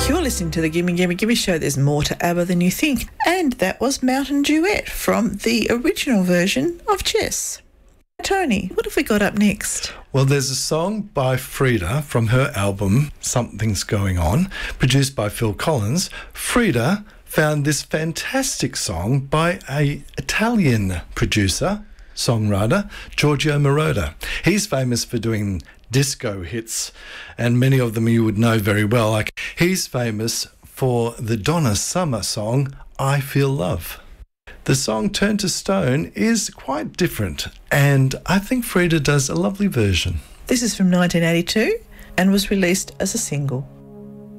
You're listening to the Gimme Gimme Gimme Show. There's more to ABBA than you think. And that was Mountain Duet from the original version of Jess. Tony, what have we got up next? Well, there's a song by Frida from her album Something's Going On, produced by Phil Collins. Frida found this fantastic song by an Italian producer, songwriter, Giorgio Moroder. He's famous for doing disco hits, and many of them you would know very well. Like, he's famous for the Donna Summer song, I Feel Love. The song Turn to Stone is quite different, and I think Frida does a lovely version. This is from 1982 and was released as a single.